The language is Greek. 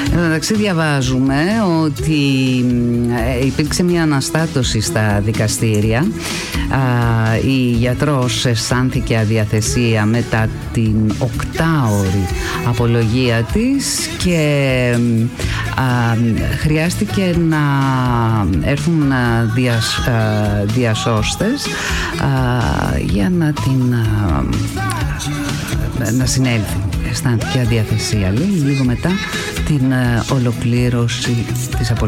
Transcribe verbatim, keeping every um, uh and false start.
Εντάξει, διαβάζουμε ότι υπήρξε μια αναστάτωση στα δικαστήρια. Η γιατρός αισθάνθηκε αδιαθεσία μετά την οκτάωρη απολογία της και α, χρειάστηκε να έρθουν διασ, α, διασώστες α, για να την α, να συνέλθει. Αισθάνθηκε αδιαθεσία, λέει, λίγο μετά την α, ολοκλήρωση της απολογίας.